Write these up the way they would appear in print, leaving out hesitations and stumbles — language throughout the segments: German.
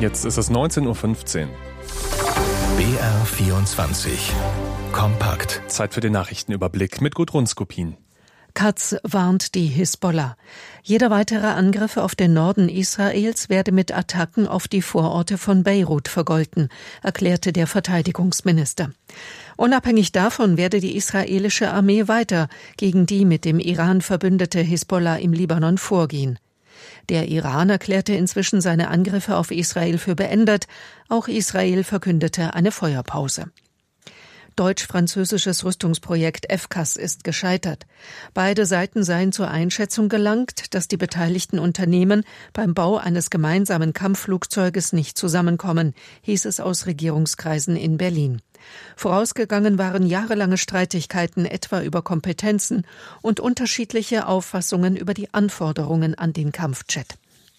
Jetzt ist es 19:15 Uhr. BR24 Kompakt. Zeit für den Nachrichtenüberblick mit Gudrun Skopin. Katz warnt die Hisbollah. Jeder weitere Angriff auf den Norden Israels werde mit Attacken auf die Vororte von Beirut vergolten, erklärte der Verteidigungsminister. Unabhängig davon werde die israelische Armee weiter gegen die mit dem Iran verbündete Hisbollah im Libanon vorgehen. Der Iran erklärte inzwischen seine Angriffe auf Israel für beendet. Auch Israel verkündete eine Feuerpause. Deutsch-französisches Rüstungsprojekt FCAS ist gescheitert. Beide Seiten seien zur Einschätzung gelangt, dass die beteiligten Unternehmen beim Bau eines gemeinsamen Kampfflugzeuges nicht zusammenkommen, hieß es aus Regierungskreisen in Berlin. Vorausgegangen waren jahrelange Streitigkeiten etwa über Kompetenzen und unterschiedliche Auffassungen über die Anforderungen an den Kampfjet.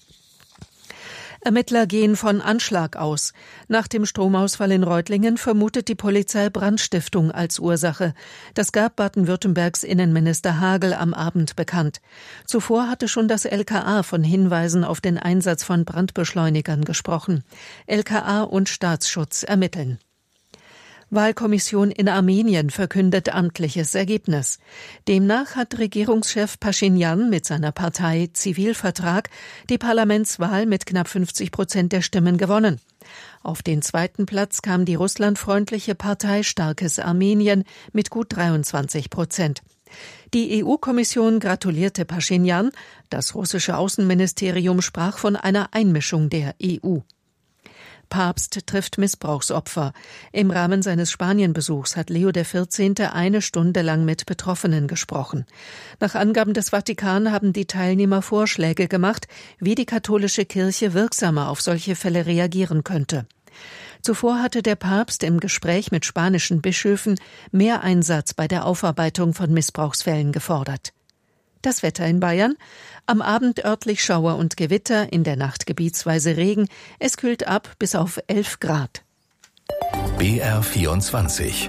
Ermittler gehen von Anschlag aus. Nach dem Stromausfall in Reutlingen vermutet die Polizei Brandstiftung als Ursache. Das gab Baden-Württembergs Innenminister Hagel am Abend bekannt. Zuvor hatte schon das LKA von Hinweisen auf den Einsatz von Brandbeschleunigern gesprochen. LKA und Staatsschutz ermitteln. Wahlkommission in Armenien verkündet amtliches Ergebnis. Demnach hat Regierungschef Paschinjan mit seiner Partei Zivilvertrag die Parlamentswahl mit knapp 50% der Stimmen gewonnen. Auf den zweiten Platz kam die russlandfreundliche Partei Starkes Armenien mit gut 23%. Die EU-Kommission gratulierte Paschinjan. Das russische Außenministerium sprach von einer Einmischung der EU. Papst trifft Missbrauchsopfer. Im Rahmen seines Spanienbesuchs hat Leo XIV. 1 Stunde lang mit Betroffenen gesprochen. Nach Angaben des Vatikan haben die Teilnehmer Vorschläge gemacht, wie die katholische Kirche wirksamer auf solche Fälle reagieren könnte. Zuvor hatte der Papst im Gespräch mit spanischen Bischöfen mehr Einsatz bei der Aufarbeitung von Missbrauchsfällen gefordert. Das Wetter in Bayern. Am Abend örtlich Schauer und Gewitter, in der Nacht gebietsweise Regen. Es kühlt ab bis auf 11 Grad. BR24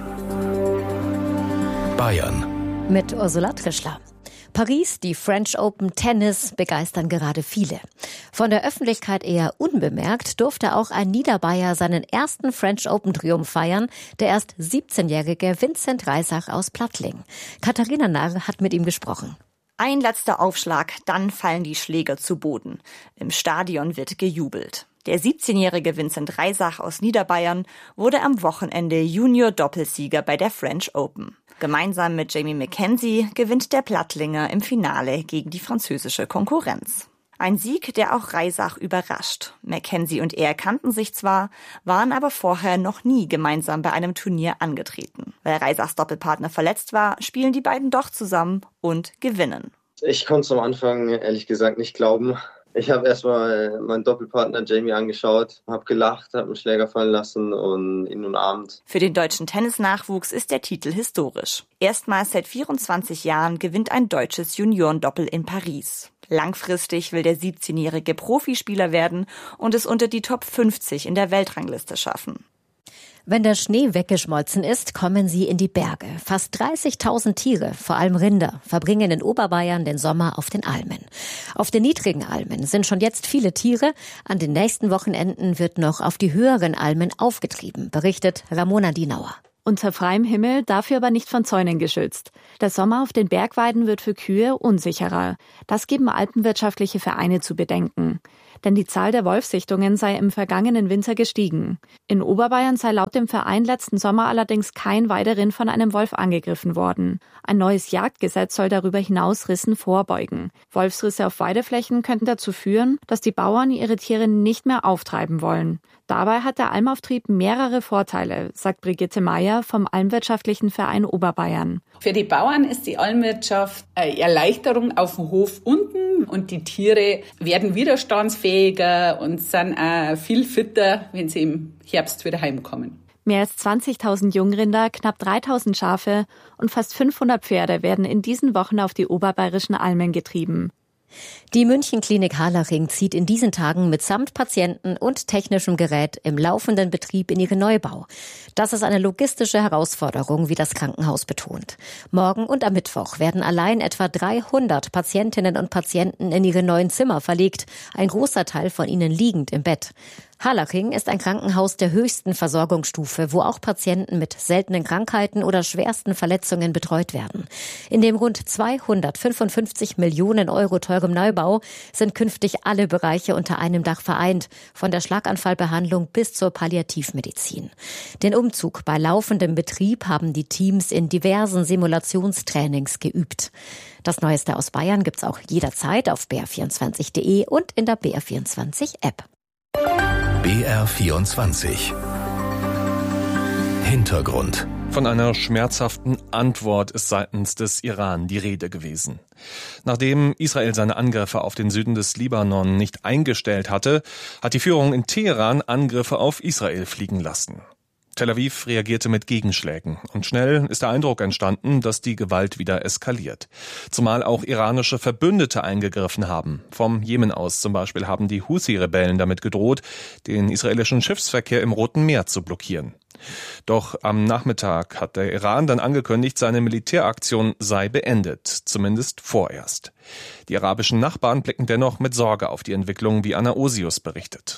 Bayern mit Ursula Trischler. Paris, die French Open Tennis begeistern gerade viele. Von der Öffentlichkeit eher unbemerkt durfte auch ein Niederbayer seinen ersten French Open Triumph feiern, der erst 17-jährige Vincent Reisach aus Plattling. Katharina Narr hat mit ihm gesprochen. Ein letzter Aufschlag, dann fallen die Schläger zu Boden. Im Stadion wird gejubelt. Der 17-jährige Vincent Reisach aus Niederbayern wurde am Wochenende Junior-Doppelsieger bei der French Open. Gemeinsam mit Jamie Mackenzie gewinnt der Plattlinger im Finale gegen die französische Konkurrenz. Ein Sieg, der auch Reisach überrascht. Mackenzie und er kannten sich zwar, waren aber vorher noch nie gemeinsam bei einem Turnier angetreten. Weil Reisachs Doppelpartner verletzt war, spielen die beiden doch zusammen und gewinnen. Ich konnte es am Anfang ehrlich gesagt nicht glauben. Ich habe erstmal meinen Doppelpartner Jamie angeschaut, habe gelacht, habe einen Schläger fallen lassen und ihn umarmt. Für den deutschen Tennisnachwuchs ist der Titel historisch. Erstmals seit 24 Jahren gewinnt ein deutsches Juniorendoppel in Paris. Langfristig will der 17-jährige Profispieler werden und es unter die Top 50 in der Weltrangliste schaffen. Wenn der Schnee weggeschmolzen ist, kommen sie in die Berge. Fast 30.000 Tiere, vor allem Rinder, verbringen in Oberbayern den Sommer auf den Almen. Auf den niedrigen Almen sind schon jetzt viele Tiere. An den nächsten Wochenenden wird noch auf die höheren Almen aufgetrieben, berichtet Ramona Dienauer. Unter freiem Himmel, dafür aber nicht von Zäunen geschützt. Der Sommer auf den Bergweiden wird für Kühe unsicherer. Das geben alpenwirtschaftliche Vereine zu bedenken. Denn die Zahl der Wolfssichtungen sei im vergangenen Winter gestiegen. In Oberbayern sei laut dem Verein letzten Sommer allerdings kein Weiderind von einem Wolf angegriffen worden. Ein neues Jagdgesetz soll darüber hinaus Rissen vorbeugen. Wolfsrisse auf Weideflächen könnten dazu führen, dass die Bauern ihre Tiere nicht mehr auftreiben wollen. Dabei hat der Almauftrieb mehrere Vorteile, sagt Brigitte Meyer vom Almwirtschaftlichen Verein Oberbayern. Für die Bauern ist die Almwirtschaft eine Erleichterung auf dem Hof unten und die Tiere werden widerstandsfähiger und sind auch viel fitter, wenn sie im Herbst wieder heimkommen. Mehr als 20.000 Jungrinder, knapp 3.000 Schafe und fast 500 Pferde werden in diesen Wochen auf die oberbayerischen Almen getrieben. Die Münchenklinik Harlaching zieht in diesen Tagen mitsamt Patienten und technischem Gerät im laufenden Betrieb in ihren Neubau. Das ist eine logistische Herausforderung, wie das Krankenhaus betont. Morgen und am Mittwoch werden allein etwa 300 Patientinnen und Patienten in ihre neuen Zimmer verlegt, ein großer Teil von ihnen liegend im Bett. Harlaching ist ein Krankenhaus der höchsten Versorgungsstufe, wo auch Patienten mit seltenen Krankheiten oder schwersten Verletzungen betreut werden. In dem rund 255 Millionen Euro teurem Neubau sind künftig alle Bereiche unter einem Dach vereint, von der Schlaganfallbehandlung bis zur Palliativmedizin. Den Umzug bei laufendem Betrieb haben die Teams in diversen Simulationstrainings geübt. Das Neueste aus Bayern gibt's auch jederzeit auf br24.de und in der BR24-App. BR24 Hintergrund. Von einer schmerzhaften Antwort ist seitens des Iran die Rede gewesen. Nachdem Israel seine Angriffe auf den Süden des Libanon nicht eingestellt hatte, hat die Führung in Teheran Angriffe auf Israel fliegen lassen. Tel Aviv reagierte mit Gegenschlägen und schnell ist der Eindruck entstanden, dass die Gewalt wieder eskaliert. Zumal auch iranische Verbündete eingegriffen haben. Vom Jemen aus zum Beispiel haben die Houthi-Rebellen damit gedroht, den israelischen Schiffsverkehr im Roten Meer zu blockieren. Doch am Nachmittag hat der Iran dann angekündigt, seine Militäraktion sei beendet, zumindest vorerst. Die arabischen Nachbarn blicken dennoch mit Sorge auf die Entwicklung, wie Anna Osius berichtet.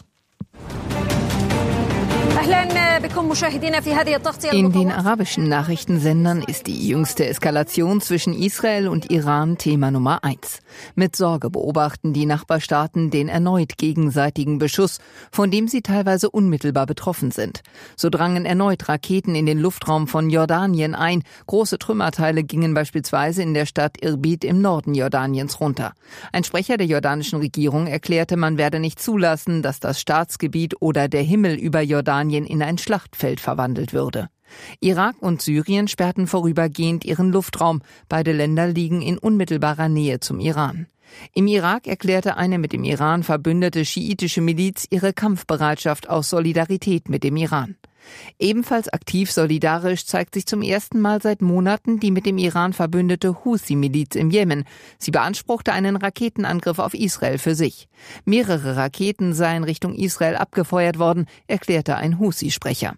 In den arabischen Nachrichtensendern ist die jüngste Eskalation zwischen Israel und Iran Thema Nummer 1. Mit Sorge beobachten die Nachbarstaaten den erneut gegenseitigen Beschuss, von dem sie teilweise unmittelbar betroffen sind. So drangen erneut Raketen in den Luftraum von Jordanien ein. Große Trümmerteile gingen beispielsweise in der Stadt Irbid im Norden Jordaniens runter. Ein Sprecher der jordanischen Regierung erklärte, man werde nicht zulassen, dass das Staatsgebiet oder der Himmel über Jordanien in ein Schlachtfeld verwandelt würde. Irak und Syrien sperrten vorübergehend ihren Luftraum. Beide Länder liegen in unmittelbarer Nähe zum Iran. Im Irak erklärte eine mit dem Iran verbündete schiitische Miliz ihre Kampfbereitschaft aus Solidarität mit dem Iran. Ebenfalls aktiv solidarisch zeigt sich zum ersten Mal seit Monaten die mit dem Iran verbündete Houthi-Miliz im Jemen. Sie beanspruchte einen Raketenangriff auf Israel für sich. Mehrere Raketen seien Richtung Israel abgefeuert worden, erklärte ein Houthi-Sprecher.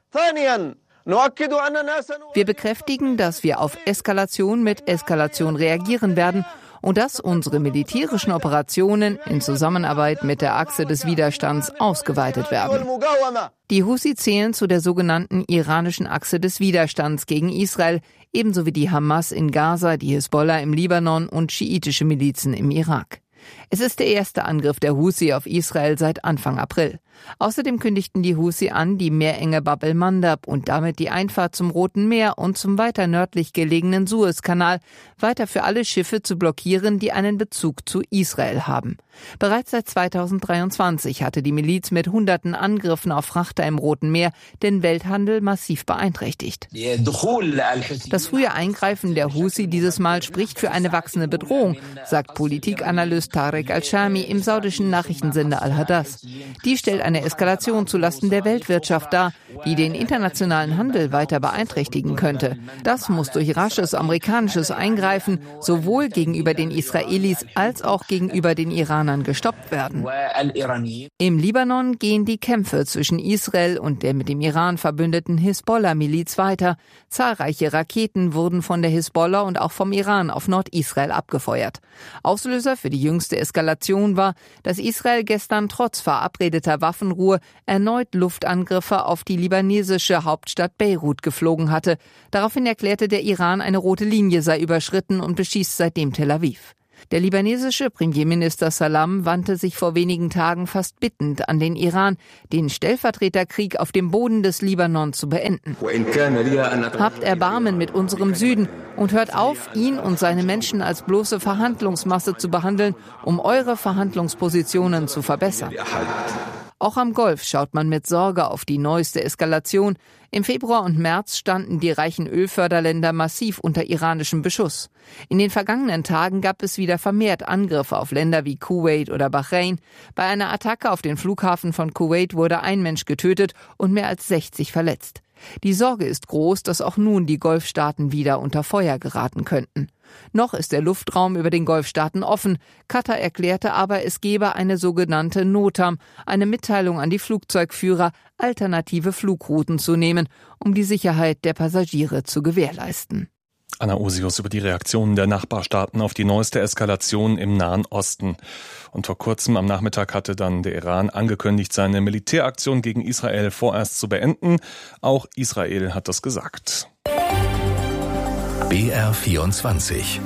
Wir bekräftigen, dass wir auf Eskalation mit Eskalation reagieren werden und dass unsere militärischen Operationen in Zusammenarbeit mit der Achse des Widerstands ausgeweitet werden. Die Houthi zählen zu der sogenannten iranischen Achse des Widerstands gegen Israel, ebenso wie die Hamas in Gaza, die Hisbollah im Libanon und schiitische Milizen im Irak. Es ist der erste Angriff der Houthi auf Israel seit Anfang April. Außerdem kündigten die Houthi an, die Meerenge Bab el-Mandab und damit die Einfahrt zum Roten Meer und zum weiter nördlich gelegenen Suezkanal weiter für alle Schiffe zu blockieren, die einen Bezug zu Israel haben. Bereits seit 2023 hatte die Miliz mit hunderten Angriffen auf Frachter im Roten Meer den Welthandel massiv beeinträchtigt. Das frühe Eingreifen der Houthi dieses Mal spricht für eine wachsende Bedrohung, sagt Politikanalyst Tarek Al-Shami im saudischen Nachrichtensender Al-Hadath. Die stellt eine Eskalation zulasten der Weltwirtschaft dar, die den internationalen Handel weiter beeinträchtigen könnte. Das muss durch rasches amerikanisches Eingreifen sowohl gegenüber den Israelis als auch gegenüber den Iranern gestoppt werden. Im Libanon gehen die Kämpfe zwischen Israel und der mit dem Iran verbündeten Hisbollah-Miliz weiter. Zahlreiche Raketen wurden von der Hisbollah und auch vom Iran auf Nordisrael abgefeuert. Auslöser für die jüngste Eskalation war, dass Israel gestern trotz verabredeter Waffenruhe erneut Luftangriffe auf die libanesische Hauptstadt Beirut geflogen hatte. Daraufhin erklärte der Iran, eine rote Linie sei überschritten und beschießt seitdem Tel Aviv. Der libanesische Premierminister Salam wandte sich vor wenigen Tagen fast bittend an den Iran, den Stellvertreterkrieg auf dem Boden des Libanon zu beenden. Habt Erbarmen mit unserem Süden und hört auf, ihn und seine Menschen als bloße Verhandlungsmasse zu behandeln, um eure Verhandlungspositionen zu verbessern. Auch am Golf schaut man mit Sorge auf die neueste Eskalation. Im Februar und März standen die reichen Ölförderländer massiv unter iranischem Beschuss. In den vergangenen Tagen gab es wieder vermehrt Angriffe auf Länder wie Kuwait oder Bahrain. Bei einer Attacke auf den Flughafen von Kuwait wurde ein Mensch getötet und mehr als 60 verletzt. Die Sorge ist groß, dass auch nun die Golfstaaten wieder unter Feuer geraten könnten. Noch ist der Luftraum über den Golfstaaten offen. Katar erklärte aber, es gebe eine sogenannte NOTAM, eine Mitteilung an die Flugzeugführer, alternative Flugrouten zu nehmen, um die Sicherheit der Passagiere zu gewährleisten. Anna Osius über die Reaktionen der Nachbarstaaten auf die neueste Eskalation im Nahen Osten. Und vor kurzem am Nachmittag hatte dann der Iran angekündigt, seine Militäraktion gegen Israel vorerst zu beenden. Auch Israel hat das gesagt. BR24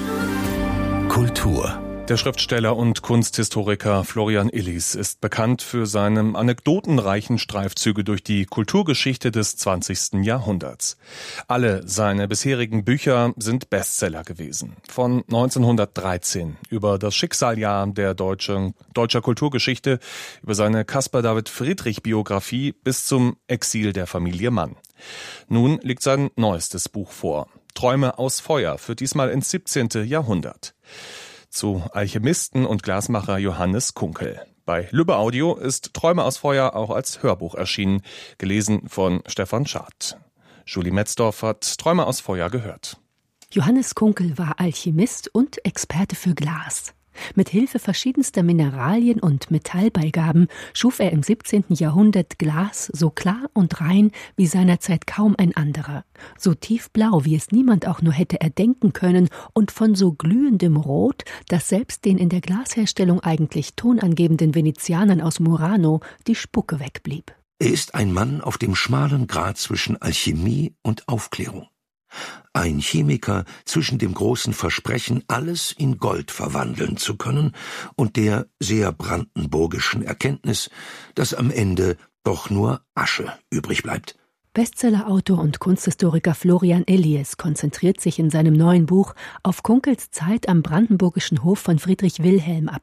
Kultur. Der Schriftsteller und Kunsthistoriker Florian Illies ist bekannt für seine anekdotenreichen Streifzüge durch die Kulturgeschichte des 20. Jahrhunderts. Alle seine bisherigen Bücher sind Bestseller gewesen. Von 1913 über das Schicksalsjahr der deutscher Kulturgeschichte, über seine Caspar David Friedrich-Biografie bis zum Exil der Familie Mann. Nun liegt sein neuestes Buch vor. Träume aus Feuer führt diesmal ins 17. Jahrhundert. Zu Alchemisten und Glasmacher Johannes Kunkel. Bei Lübbe Audio ist Träume aus Feuer auch als Hörbuch erschienen, gelesen von Stefan Schad. Julie Metzdorf hat Träume aus Feuer gehört. Johannes Kunkel war Alchemist und Experte für Glas. Mit Hilfe verschiedenster Mineralien und Metallbeigaben schuf er im 17. Jahrhundert Glas so klar und rein wie seinerzeit kaum ein anderer. So tiefblau, wie es niemand auch nur hätte erdenken können und von so glühendem Rot, dass selbst den in der Glasherstellung eigentlich tonangebenden Venezianern aus Murano die Spucke wegblieb. Er ist ein Mann auf dem schmalen Grat zwischen Alchemie und Aufklärung. Ein Chemiker zwischen dem großen Versprechen, alles in Gold verwandeln zu können, und der sehr brandenburgischen Erkenntnis, dass am Ende doch nur Asche übrig bleibt. Bestsellerautor und Kunsthistoriker Florian Illies konzentriert sich in seinem neuen Buch auf Kunkels Zeit am brandenburgischen Hof von Friedrich Wilhelm ab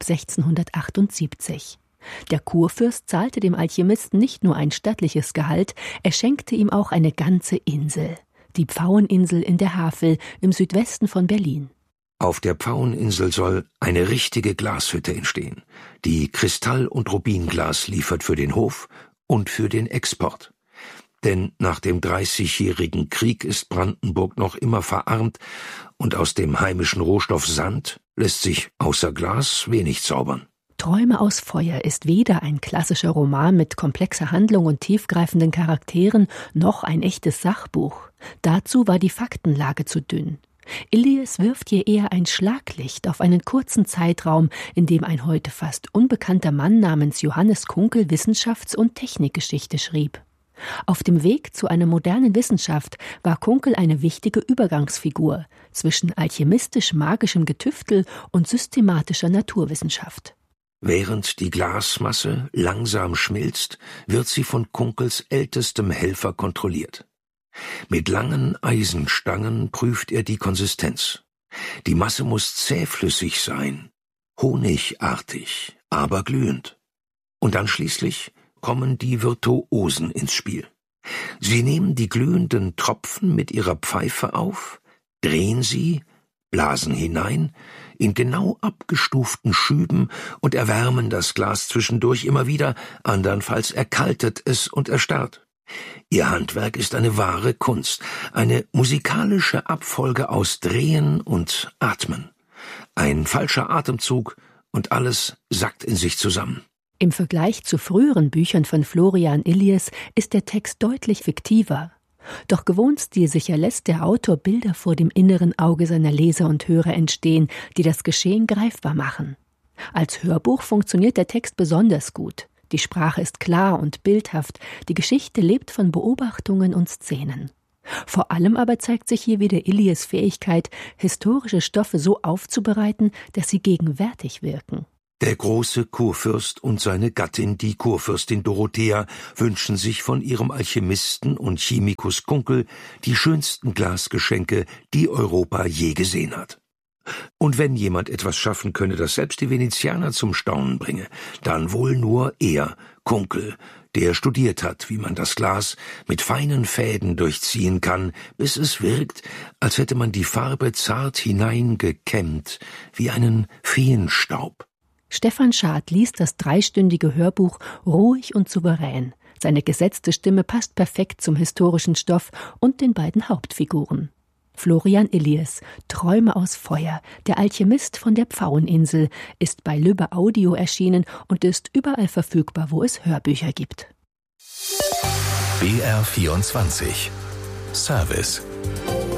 1678. Der Kurfürst zahlte dem Alchemisten nicht nur ein stattliches Gehalt, er schenkte ihm auch eine ganze Insel. Die Pfaueninsel in der Havel im Südwesten von Berlin. Auf der Pfaueninsel soll eine richtige Glashütte entstehen, die Kristall- und Rubinglas liefert für den Hof und für den Export. Denn nach dem 30-jährigen Krieg ist Brandenburg noch immer verarmt und aus dem heimischen Rohstoff Sand lässt sich außer Glas wenig zaubern. Träume aus Feuer ist weder ein klassischer Roman mit komplexer Handlung und tiefgreifenden Charakteren, noch ein echtes Sachbuch. Dazu war die Faktenlage zu dünn. Illies wirft hier eher ein Schlaglicht auf einen kurzen Zeitraum, in dem ein heute fast unbekannter Mann namens Johannes Kunkel Wissenschafts- und Technikgeschichte schrieb. Auf dem Weg zu einer modernen Wissenschaft war Kunkel eine wichtige Übergangsfigur zwischen alchemistisch-magischem Getüftel und systematischer Naturwissenschaft. Während die Glasmasse langsam schmilzt, wird sie von Kunkels ältestem Helfer kontrolliert. Mit langen Eisenstangen prüft er die Konsistenz. Die Masse muss zähflüssig sein, honigartig, aber glühend. Und dann schließlich kommen die Virtuosen ins Spiel. Sie nehmen die glühenden Tropfen mit ihrer Pfeife auf, drehen sie, blasen hinein, in genau abgestuften Schüben und erwärmen das Glas zwischendurch immer wieder, andernfalls erkaltet es und erstarrt. Ihr Handwerk ist eine wahre Kunst, eine musikalische Abfolge aus Drehen und Atmen. Ein falscher Atemzug und alles sackt in sich zusammen. Im Vergleich zu früheren Büchern von Florian Illies ist der Text deutlich fiktiver. Doch gewohnt stilsicher lässt der Autor Bilder vor dem inneren Auge seiner Leser und Hörer entstehen, die das Geschehen greifbar machen. Als Hörbuch funktioniert der Text besonders gut. Die Sprache ist klar und bildhaft, die Geschichte lebt von Beobachtungen und Szenen. Vor allem aber zeigt sich hier wieder Illies Fähigkeit, historische Stoffe so aufzubereiten, dass sie gegenwärtig wirken. Der große Kurfürst und seine Gattin, die Kurfürstin Dorothea, wünschen sich von ihrem Alchemisten und Chemikus Kunkel die schönsten Glasgeschenke, die Europa je gesehen hat. Und wenn jemand etwas schaffen könne, das selbst die Venezianer zum Staunen bringe, dann wohl nur er, Kunkel, der studiert hat, wie man das Glas mit feinen Fäden durchziehen kann, bis es wirkt, als hätte man die Farbe zart hineingekämmt, wie einen Feenstaub. Stefan Schad liest das 3-stündige Hörbuch ruhig und souverän. Seine gesetzte Stimme passt perfekt zum historischen Stoff und den beiden Hauptfiguren. Florian Illies, Träume aus Feuer, der Alchemist von der Pfaueninsel, ist bei Lübbe Audio erschienen und ist überall verfügbar, wo es Hörbücher gibt. BR24 Service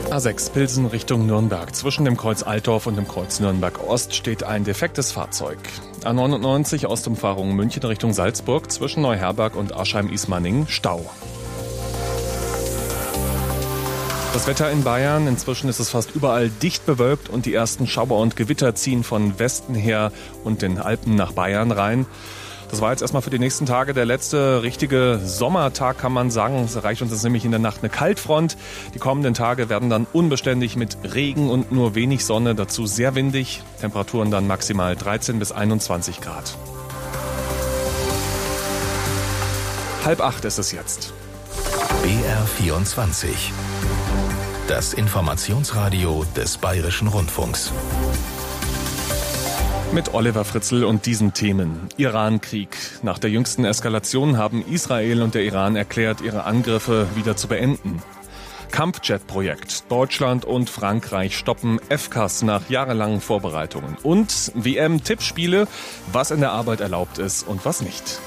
A6 Pilsen Richtung Nürnberg. Zwischen dem Kreuz Altdorf und dem Kreuz Nürnberg Ost steht ein defektes Fahrzeug. A99 Ostumfahrung München Richtung Salzburg. Zwischen Neuherberg und Aschheim-Ismaning Stau. Das Wetter in Bayern. Inzwischen ist es fast überall dicht bewölkt und die ersten Schauer und Gewitter ziehen von Westen her und den Alpen nach Bayern rein. Das war jetzt erstmal für die nächsten Tage der letzte richtige Sommertag, kann man sagen. Es erreicht uns jetzt nämlich in der Nacht eine Kaltfront. Die kommenden Tage werden dann unbeständig mit Regen und nur wenig Sonne, dazu sehr windig. Temperaturen dann maximal 13 bis 21 Grad. 7:30 ist es jetzt. BR24. Das Informationsradio des Bayerischen Rundfunks. Mit Oliver Fritzl und diesen Themen. Iran-Krieg. Nach der jüngsten Eskalation haben Israel und der Iran erklärt, ihre Angriffe wieder zu beenden. Kampfjet-Projekt. Deutschland und Frankreich stoppen FCAS nach jahrelangen Vorbereitungen. Und WM-Tippspiele, was in der Arbeit erlaubt ist und was nicht.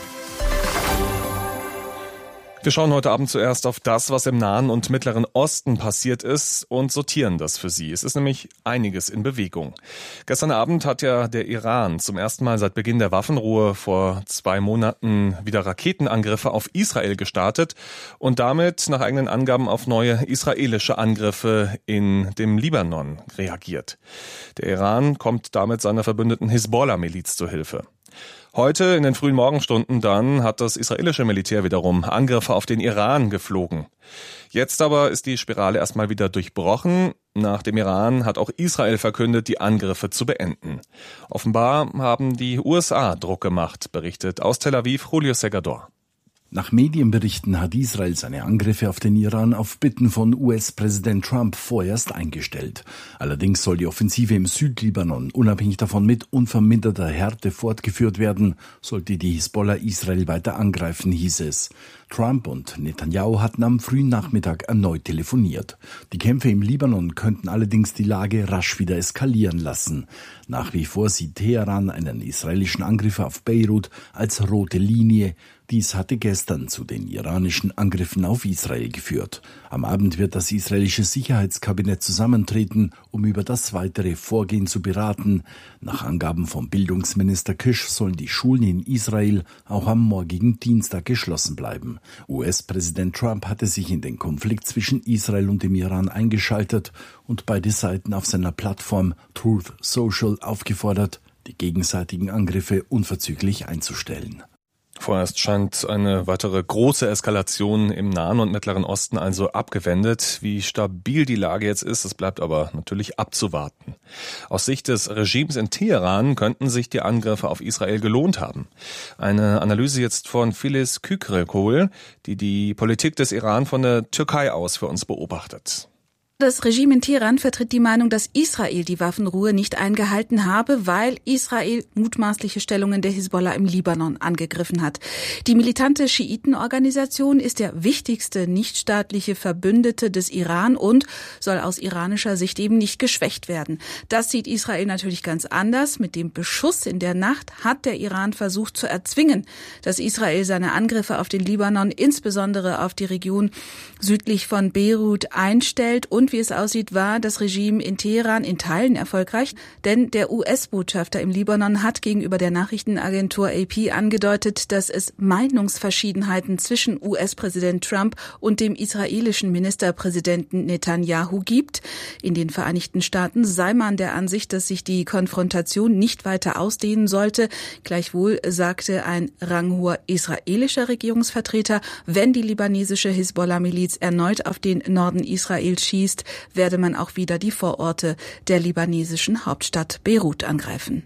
Wir schauen heute Abend zuerst auf das, was im Nahen und Mittleren Osten passiert ist und sortieren das für Sie. Es ist nämlich einiges in Bewegung. Gestern Abend hat ja der Iran zum ersten Mal seit Beginn der Waffenruhe vor 2 Monaten wieder Raketenangriffe auf Israel gestartet und damit nach eigenen Angaben auf neue israelische Angriffe in dem Libanon reagiert. Der Iran kommt damit seiner verbündeten Hisbollah-Miliz zu Hilfe. Heute in den frühen Morgenstunden dann hat das israelische Militär wiederum Angriffe auf den Iran geflogen. Jetzt aber ist die Spirale erstmal wieder durchbrochen. Nach dem Iran hat auch Israel verkündet, die Angriffe zu beenden. Offenbar haben die USA Druck gemacht, berichtet aus Tel Aviv Julio Segador. Nach Medienberichten hat Israel seine Angriffe auf den Iran auf Bitten von US-Präsident Trump vorerst eingestellt. Allerdings soll die Offensive im Südlibanon unabhängig davon mit unverminderter Härte fortgeführt werden, sollte die Hisbollah Israel weiter angreifen, hieß es. Trump und Netanyahu hatten am frühen Nachmittag erneut telefoniert. Die Kämpfe im Libanon könnten allerdings die Lage rasch wieder eskalieren lassen. Nach wie vor sieht Teheran einen israelischen Angriff auf Beirut als rote Linie. Dies hatte gestern zu den iranischen Angriffen auf Israel geführt. Am Abend wird das israelische Sicherheitskabinett zusammentreten, um über das weitere Vorgehen zu beraten. Nach Angaben vom Bildungsminister Kish sollen die Schulen in Israel auch am morgigen Dienstag geschlossen bleiben. US-Präsident Trump hatte sich in den Konflikt zwischen Israel und dem Iran eingeschaltet und beide Seiten auf seiner Plattform Truth Social aufgefordert, die gegenseitigen Angriffe unverzüglich einzustellen. Vorerst scheint eine weitere große Eskalation im Nahen und Mittleren Osten also abgewendet. Wie stabil die Lage jetzt ist, das bleibt aber natürlich abzuwarten. Aus Sicht des Regimes in Teheran könnten sich die Angriffe auf Israel gelohnt haben. Eine Analyse jetzt von Filiz Kükrelkohl, die die Politik des Iran von der Türkei aus für uns beobachtet. Das Regime in Teheran vertritt die Meinung, dass Israel die Waffenruhe nicht eingehalten habe, weil Israel mutmaßliche Stellungen der Hisbollah im Libanon angegriffen hat. Die militante Schiitenorganisation ist der wichtigste nichtstaatliche Verbündete des Iran und soll aus iranischer Sicht eben nicht geschwächt werden. Das sieht Israel natürlich ganz anders. Mit dem Beschuss in der Nacht hat der Iran versucht zu erzwingen, dass Israel seine Angriffe auf den Libanon, insbesondere auf die Region südlich von Beirut, einstellt. Und wie es aussieht, war das Regime in Teheran in Teilen erfolgreich, denn der US-Botschafter im Libanon hat gegenüber der Nachrichtenagentur AP angedeutet, dass es Meinungsverschiedenheiten zwischen US-Präsident Trump und dem israelischen Ministerpräsidenten Netanyahu gibt. In den Vereinigten Staaten sei man der Ansicht, dass sich die Konfrontation nicht weiter ausdehnen sollte. Gleichwohl sagte ein ranghoher israelischer Regierungsvertreter, wenn die libanesische Hisbollah-Miliz erneut auf den Norden Israels schießt, werde man auch wieder die Vororte der libanesischen Hauptstadt Beirut angreifen.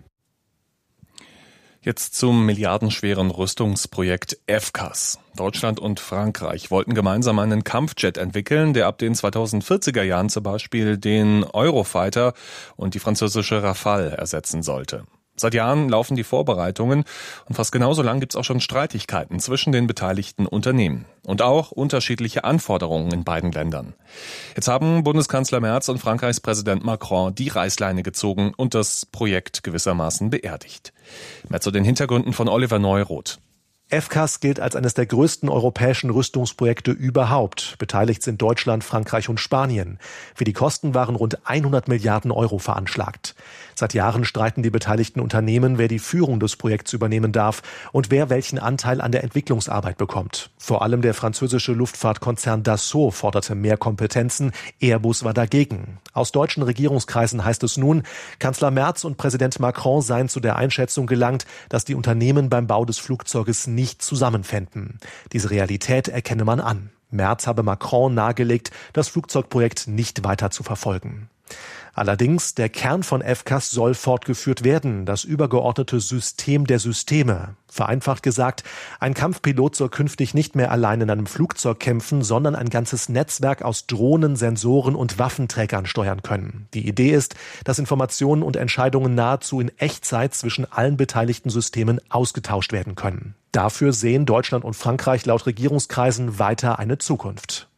Jetzt zum milliardenschweren Rüstungsprojekt FCAS. Deutschland und Frankreich wollten gemeinsam einen Kampfjet entwickeln, der ab den 2040er Jahren zum Beispiel den Eurofighter und die französische Rafale ersetzen sollte. Seit Jahren laufen die Vorbereitungen und fast genauso lang gibt es auch schon Streitigkeiten zwischen den beteiligten Unternehmen und auch unterschiedliche Anforderungen in beiden Ländern. Jetzt haben Bundeskanzler Merz und Frankreichs Präsident Macron die Reißleine gezogen und das Projekt gewissermaßen beerdigt. Mehr zu den Hintergründen von Oliver Neuroth. FCAS gilt als eines der größten europäischen Rüstungsprojekte überhaupt. Beteiligt sind Deutschland, Frankreich und Spanien. Für die Kosten waren rund 100 Milliarden Euro veranschlagt. Seit Jahren streiten die beteiligten Unternehmen, wer die Führung des Projekts übernehmen darf und wer welchen Anteil an der Entwicklungsarbeit bekommt. Vor allem der französische Luftfahrtkonzern Dassault forderte mehr Kompetenzen. Airbus war dagegen. Aus deutschen Regierungskreisen heißt es nun, Kanzler Merz und Präsident Macron seien zu der Einschätzung gelangt, dass die Unternehmen beim Bau des Flugzeuges nicht zusammenfänden. Diese Realität erkenne man an. Merz habe Macron nahegelegt, das Flugzeugprojekt nicht weiter zu verfolgen. Allerdings, der Kern von FCAS soll fortgeführt werden, das übergeordnete System der Systeme. Vereinfacht gesagt, ein Kampfpilot soll künftig nicht mehr allein in einem Flugzeug kämpfen, sondern ein ganzes Netzwerk aus Drohnen, Sensoren und Waffenträgern steuern können. Die Idee ist, dass Informationen und Entscheidungen nahezu in Echtzeit zwischen allen beteiligten Systemen ausgetauscht werden können. Dafür sehen Deutschland und Frankreich laut Regierungskreisen weiter eine Zukunft.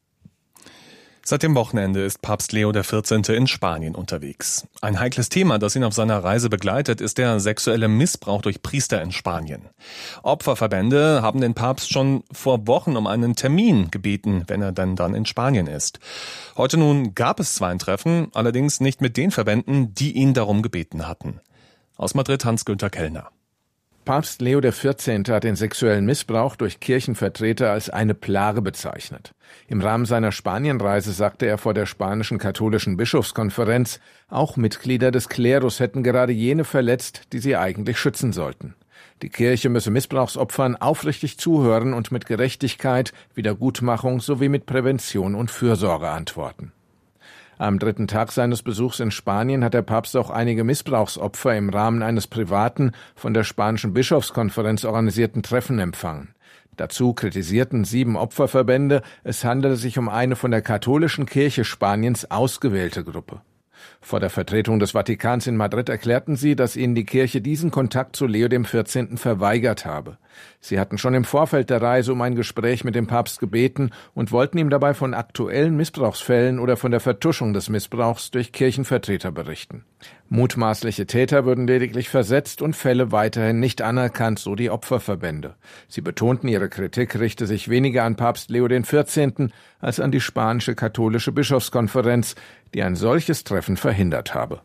Seit dem Wochenende ist Papst Leo XIV. In Spanien unterwegs. Ein heikles Thema, das ihn auf seiner Reise begleitet, ist der sexuelle Missbrauch durch Priester in Spanien. Opferverbände haben den Papst schon vor Wochen um einen Termin gebeten, wenn er dann in Spanien ist. Heute nun gab es zwar ein Treffen, allerdings nicht mit den Verbänden, die ihn darum gebeten hatten. Aus Madrid Hans-Günther Kellner. Papst Leo XIV. Hat den sexuellen Missbrauch durch Kirchenvertreter als eine Plage bezeichnet. Im Rahmen seiner Spanienreise sagte er vor der spanischen katholischen Bischofskonferenz, auch Mitglieder des Klerus hätten gerade jene verletzt, die sie eigentlich schützen sollten. Die Kirche müsse Missbrauchsopfern aufrichtig zuhören und mit Gerechtigkeit, Wiedergutmachung sowie mit Prävention und Fürsorge antworten. Am dritten Tag seines Besuchs in Spanien hat der Papst auch einige Missbrauchsopfer im Rahmen eines privaten, von der spanischen Bischofskonferenz organisierten Treffen empfangen. Dazu kritisierten 7 Opferverbände, es handele sich um eine von der katholischen Kirche Spaniens ausgewählte Gruppe. Vor der Vertretung des Vatikans in Madrid erklärten sie, dass ihnen die Kirche diesen Kontakt zu Leo XIV. Verweigert habe. Sie hatten schon im Vorfeld der Reise um ein Gespräch mit dem Papst gebeten und wollten ihm dabei von aktuellen Missbrauchsfällen oder von der Vertuschung des Missbrauchs durch Kirchenvertreter berichten. Mutmaßliche Täter würden lediglich versetzt und Fälle weiterhin nicht anerkannt, so die Opferverbände. Sie betonten, ihre Kritik richte sich weniger an Papst Leo XIV. Als an die spanische katholische Bischofskonferenz, die ein solches Treffen verhindert habe.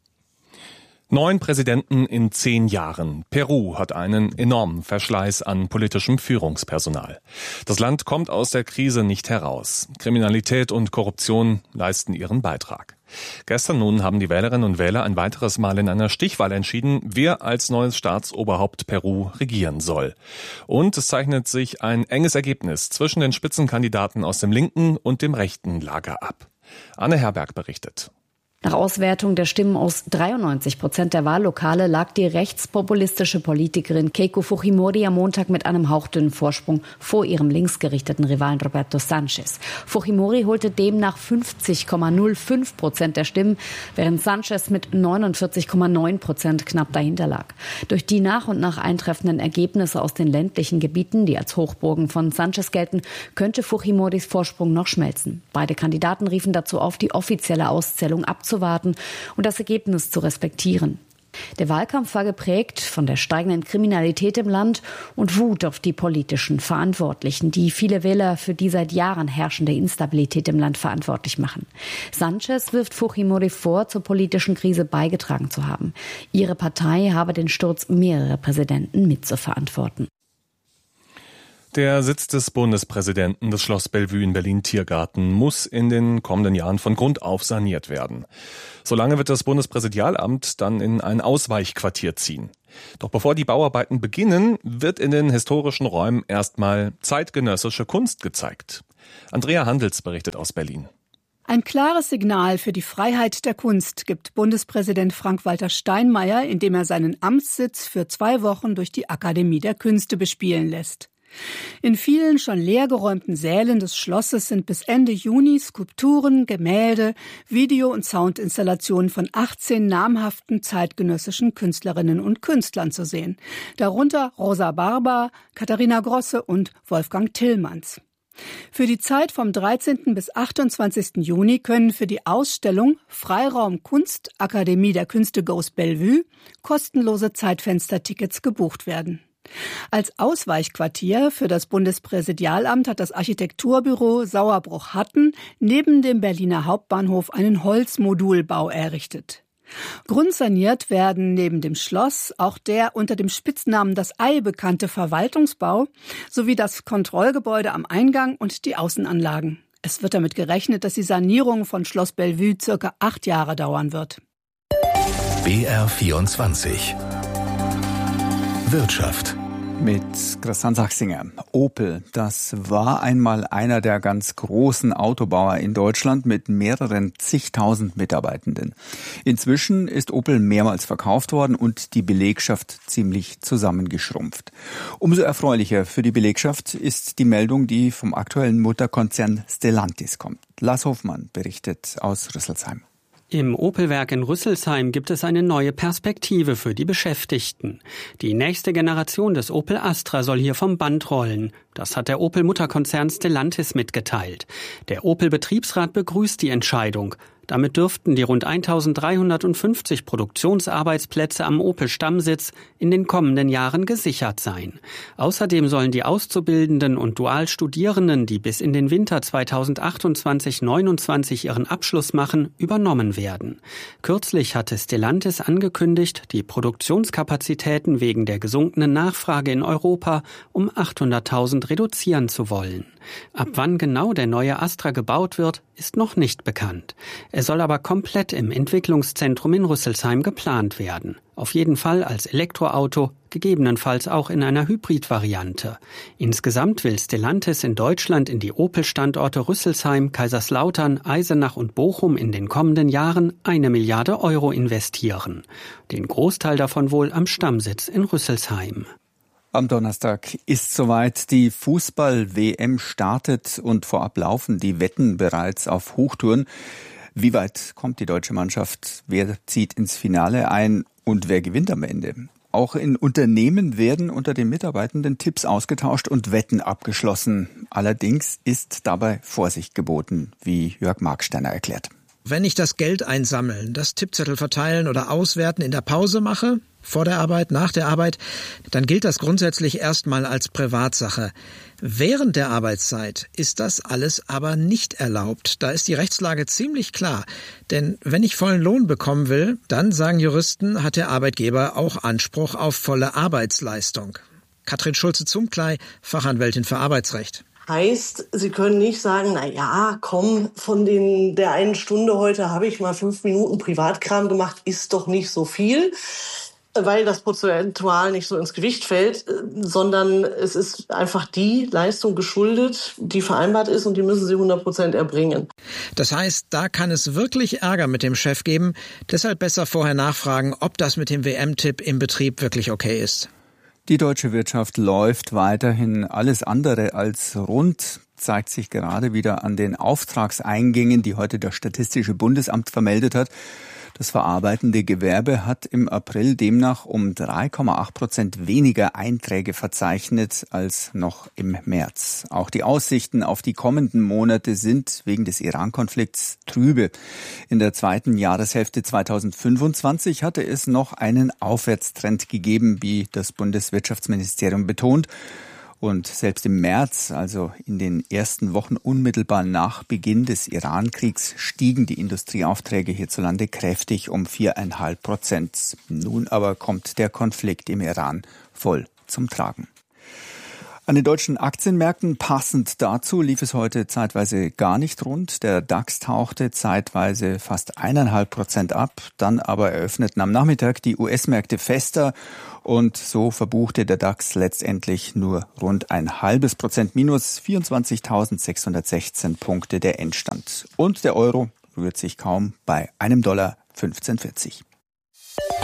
9 Präsidenten in 10 Jahren. Peru hat einen enormen Verschleiß an politischem Führungspersonal. Das Land kommt aus der Krise nicht heraus. Kriminalität und Korruption leisten ihren Beitrag. Gestern nun haben die Wählerinnen und Wähler ein weiteres Mal in einer Stichwahl entschieden, wer als neues Staatsoberhaupt Peru regieren soll. Und es zeichnet sich ein enges Ergebnis zwischen den Spitzenkandidaten aus dem linken und dem rechten Lager ab. Anne Herberg berichtet. Nach Auswertung der Stimmen aus 93% der Wahllokale lag die rechtspopulistische Politikerin Keiko Fujimori am Montag mit einem hauchdünnen Vorsprung vor ihrem linksgerichteten Rivalen Roberto Sánchez. Fujimori holte demnach 50,05% der Stimmen, während Sánchez mit 49,9% knapp dahinter lag. Durch die nach und nach eintreffenden Ergebnisse aus den ländlichen Gebieten, die als Hochburgen von Sánchez gelten, könnte Fujimoris Vorsprung noch schmelzen. Beide Kandidaten riefen dazu auf, die offizielle Auszählung abzuwarten und das Ergebnis zu respektieren. Der Wahlkampf war geprägt von der steigenden Kriminalität im Land und Wut auf die politischen Verantwortlichen, die viele Wähler für die seit Jahren herrschende Instabilität im Land verantwortlich machen. Sánchez wirft Fujimori vor, zur politischen Krise beigetragen zu haben. Ihre Partei habe den Sturz mehrerer Präsidenten mitzuverantworten. Der Sitz des Bundespräsidenten, das Schloss Bellevue in Berlin-Tiergarten, muss in den kommenden Jahren von Grund auf saniert werden. Solange wird das Bundespräsidialamt dann in ein Ausweichquartier ziehen. Doch bevor die Bauarbeiten beginnen, wird in den historischen Räumen erstmal zeitgenössische Kunst gezeigt. Andrea Handels berichtet aus Berlin. Ein klares Signal für die Freiheit der Kunst gibt Bundespräsident Frank-Walter Steinmeier, indem er seinen Amtssitz für 2 Wochen durch die Akademie der Künste bespielen lässt. In vielen schon leergeräumten Sälen des Schlosses sind bis Ende Juni Skulpturen, Gemälde, Video- und Soundinstallationen von 18 namhaften zeitgenössischen Künstlerinnen und Künstlern zu sehen. Darunter Rosa Barber, Katharina Grosse und Wolfgang Tillmanns. Für die Zeit vom 13. bis 28. Juni können für die Ausstellung Freiraum Kunst Akademie der Künste goes Bellevue kostenlose Zeitfenstertickets gebucht werden. Als Ausweichquartier für das Bundespräsidialamt hat das Architekturbüro Sauerbruch-Hatten neben dem Berliner Hauptbahnhof einen Holzmodulbau errichtet. Grundsaniert werden neben dem Schloss auch der unter dem Spitznamen Das Ei bekannte Verwaltungsbau sowie das Kontrollgebäude am Eingang und die Außenanlagen. Es wird damit gerechnet, dass die Sanierung von Schloss Bellevue circa 8 Jahre dauern wird. BR24 Wirtschaft. Mit Christian Sachsinger. Opel, das war einmal einer der ganz großen Autobauer in Deutschland mit mehreren zigtausend Mitarbeitenden. Inzwischen ist Opel mehrmals verkauft worden und die Belegschaft ziemlich zusammengeschrumpft. Umso erfreulicher für die Belegschaft ist die Meldung, die vom aktuellen Mutterkonzern Stellantis kommt. Lars Hofmann berichtet aus Rüsselsheim. Im Opel-Werk in Rüsselsheim gibt es eine neue Perspektive für die Beschäftigten. Die nächste Generation des Opel Astra soll hier vom Band rollen. Das hat der Opel-Mutterkonzern Stellantis mitgeteilt. Der Opel-Betriebsrat begrüßt die Entscheidung. Damit dürften die rund 1350 Produktionsarbeitsplätze am Opel-Stammsitz in den kommenden Jahren gesichert sein. Außerdem sollen die Auszubildenden und Dualstudierenden, die bis in den Winter 2028/29 ihren Abschluss machen, übernommen werden. Kürzlich hatte Stellantis angekündigt, die Produktionskapazitäten wegen der gesunkenen Nachfrage in Europa um 800.000 reduzieren zu wollen. Ab wann genau der neue Astra gebaut wird, ist noch nicht bekannt. Er soll aber komplett im Entwicklungszentrum in Rüsselsheim geplant werden. Auf jeden Fall als Elektroauto, gegebenenfalls auch in einer Hybridvariante. Insgesamt will Stellantis in Deutschland in die Opel-Standorte Rüsselsheim, Kaiserslautern, Eisenach und Bochum in den kommenden Jahren 1 Milliarde Euro investieren. Den Großteil davon wohl am Stammsitz in Rüsselsheim. Am Donnerstag ist soweit, die Fußball-WM startet und vorab laufen die Wetten bereits auf Hochtouren. Wie weit kommt die deutsche Mannschaft? Wer zieht ins Finale ein und wer gewinnt am Ende? Auch in Unternehmen werden unter den Mitarbeitenden Tipps ausgetauscht und Wetten abgeschlossen. Allerdings ist dabei Vorsicht geboten, wie Jörg Marksteiner erklärt. Wenn ich das Geld einsammeln, das Tippzettel verteilen oder auswerten in der Pause mache, vor der Arbeit, nach der Arbeit, dann gilt das grundsätzlich erstmal als Privatsache. Während der Arbeitszeit ist das alles aber nicht erlaubt. Da ist die Rechtslage ziemlich klar. Denn wenn ich vollen Lohn bekommen will, dann, sagen Juristen, hat der Arbeitgeber auch Anspruch auf volle Arbeitsleistung. Katrin Schulze-Zumkley, Fachanwältin für Arbeitsrecht. Heißt, Sie können nicht sagen, na ja, komm, von der einen Stunde heute habe ich mal 5 Minuten Privatkram gemacht, ist doch nicht so viel, weil das prozentual nicht so ins Gewicht fällt, sondern es ist einfach die Leistung geschuldet, die vereinbart ist und die müssen Sie 100% erbringen. Das heißt, da kann es wirklich Ärger mit dem Chef geben, deshalb besser vorher nachfragen, ob das mit dem WM-Tipp im Betrieb wirklich okay ist. Die deutsche Wirtschaft läuft weiterhin alles andere als rund, zeigt sich gerade wieder an den Auftragseingängen, die heute das Statistische Bundesamt vermeldet hat. Das verarbeitende Gewerbe hat im April demnach um 3,8% weniger Einträge verzeichnet als noch im März. Auch die Aussichten auf die kommenden Monate sind wegen des Iran-Konflikts trübe. In der zweiten Jahreshälfte 2025 hatte es noch einen Aufwärtstrend gegeben, wie das Bundeswirtschaftsministerium betont. Und selbst im März, also in den ersten Wochen unmittelbar nach Beginn des Iran-Kriegs, stiegen die Industrieaufträge hierzulande kräftig um 4,5%. Nun aber kommt der Konflikt im Iran voll zum Tragen. An den deutschen Aktienmärkten passend dazu lief es heute zeitweise gar nicht rund. Der DAX tauchte zeitweise fast 1,5% ab. Dann aber eröffneten am Nachmittag die US-Märkte fester und so verbuchte der DAX letztendlich nur rund 0,5% minus 24.616 Punkte der Endstand. Und der Euro rührt sich kaum bei $1,1540.